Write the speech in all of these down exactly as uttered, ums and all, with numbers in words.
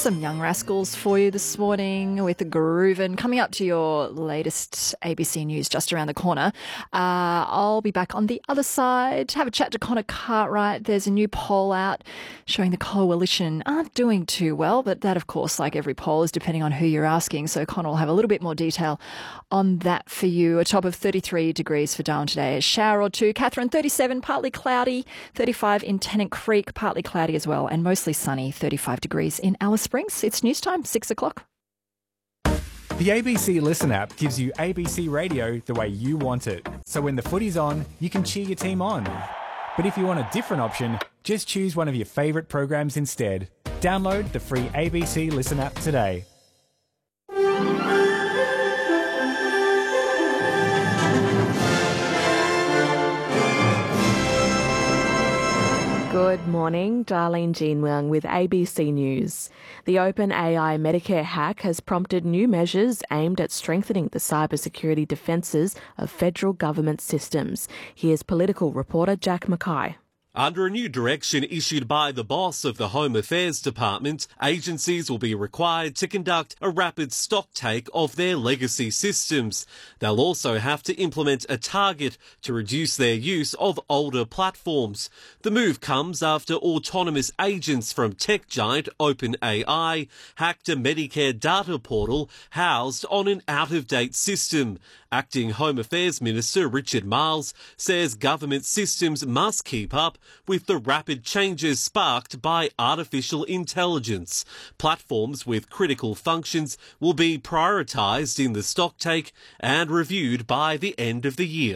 Some Young Rascals for you this morning with the Groovin'. Coming up to your latest A B C News just around the corner. Uh, I'll be back on the other side to have a chat to Connor Cartwright. There's a new poll out showing the Coalition aren't doing too well, but that, of course, like every poll, is depending on who you're asking. So Connor will have a little bit more detail on that for you. A top of thirty-three degrees for Darwin today. A shower or two. Catherine, thirty-seven, partly cloudy. thirty-five in Tennant Creek, partly cloudy as well, and mostly sunny. thirty-five degrees in Alice Springs. It's news time, six o'clock. The A B C Listen app gives you A B C radio the way you want it. So when the footy's on, you can cheer your team on. But if you want a different option, just choose one of your favourite programs instead. Download the free A B C Listen app today. Good morning, Darlene Jean Wang with A B C News. The OpenAI Medicare hack has prompted new measures aimed at strengthening the cybersecurity defences of federal government systems. Here's political reporter Jack Mackay. Under a new direction issued by the boss of the Home Affairs Department, agencies will be required to conduct a rapid stock take of their legacy systems. They'll also have to implement a target to reduce their use of older platforms. The move comes after autonomous agents from tech giant OpenAI hacked a Medicare data portal housed on an out-of-date system. Acting Home Affairs Minister Richard Marles says government systems must keep up with the rapid changes sparked by artificial intelligence. Platforms with critical functions will be prioritised in the stocktake and reviewed by the end of the year.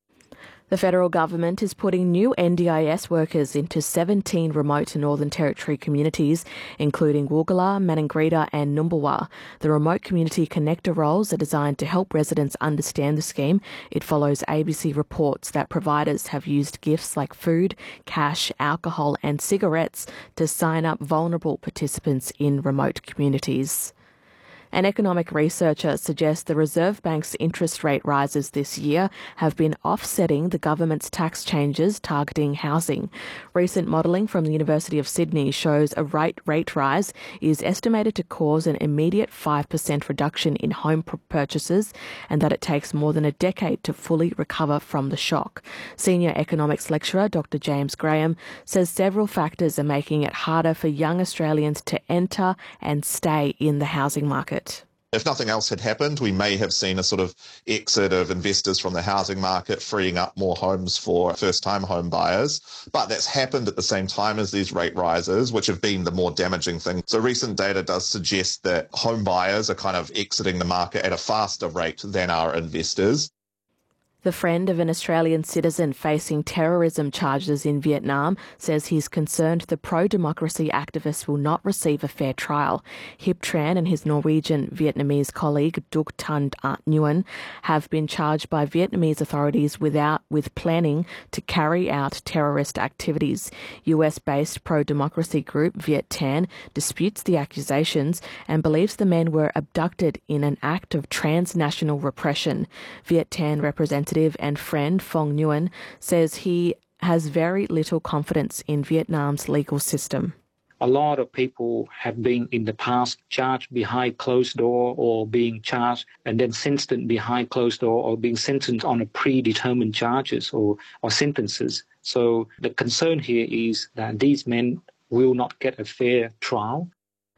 The federal government is putting new N D I S workers into seventeen remote Northern Territory communities, including Woogala, Maningrida and Numbulwar. The remote community connector roles are designed to help residents understand the scheme. It follows A B C reports that providers have used gifts like food, cash, alcohol and cigarettes to sign up vulnerable participants in remote communities. An economic researcher suggests the Reserve Bank's interest rate rises this year have been offsetting the government's tax changes targeting housing. Recent modelling from the University of Sydney shows a rate rate rise is estimated to cause an immediate five percent reduction in home purchases and that it takes more than a decade to fully recover from the shock. Senior economics lecturer Doctor James Graham says several factors are making it harder for young Australians to enter and stay in the housing market. If nothing else had happened, we may have seen a sort of exit of investors from the housing market, freeing up more homes for first-time home buyers. But that's happened at the same time as these rate rises, which have been the more damaging thing. So recent data does suggest that home buyers are kind of exiting the market at a faster rate than are investors. The friend of an Australian citizen facing terrorism charges in Vietnam says he's concerned the pro-democracy activist will not receive a fair trial. Hip Tran and his Norwegian-Vietnamese colleague Duc Tan Nguyen have been charged by Vietnamese authorities without with planning to carry out terrorist activities. U S-based pro-democracy group Viet Tan disputes the accusations and believes the men were abducted in an act of transnational repression. Viet Tan represents and friend Phong Nguyen says he has very little confidence in Vietnam's legal system. A lot of people have been in the past charged behind closed door or being charged and then sentenced behind closed door or being sentenced on a predetermined charges or, or sentences. So the concern here is that these men will not get a fair trial.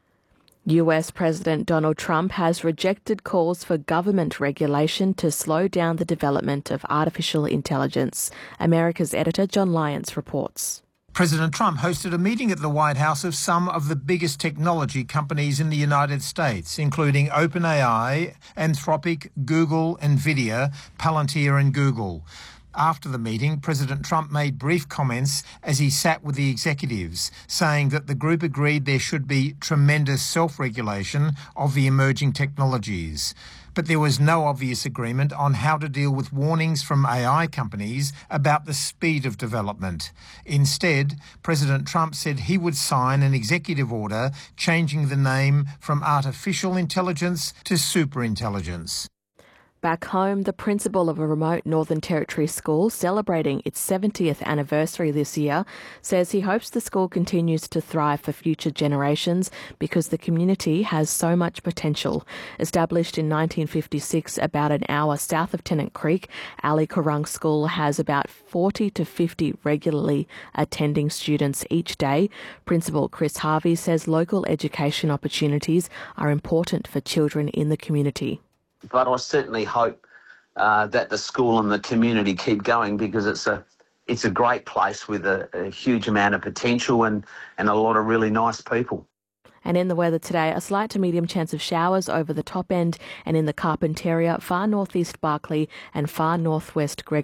U S President Donald Trump has rejected calls for government regulation to slow down the development of artificial intelligence. America's editor John Lyons reports. President Trump hosted a meeting at the White House of some of the biggest technology companies in the United States, including OpenAI, Anthropic, Google, Nvidia, Palantir and Google. After the meeting, President Trump made brief comments as he sat with the executives, saying that the group agreed there should be tremendous self-regulation of the emerging technologies. But there was no obvious agreement on how to deal with warnings from A I companies about the speed of development. Instead, President Trump said he would sign an executive order changing the name from artificial intelligence to superintelligence. Back home, the principal of a remote Northern Territory school celebrating its seventieth anniversary this year says he hopes the school continues to thrive for future generations because the community has so much potential. Established in nineteen fifty-six, about an hour south of Tennant Creek, Ali Kurrung School has about forty to fifty regularly attending students each day. Principal Chris Harvey says local education opportunities are important for children in the community. But I certainly hope uh, that the school and the community keep going because it's a it's a great place with a, a huge amount of potential and, and a lot of really nice people. And in the weather today, a slight to medium chance of showers over the top end and in the Carpentaria, far northeast Barkly and far northwest Greg.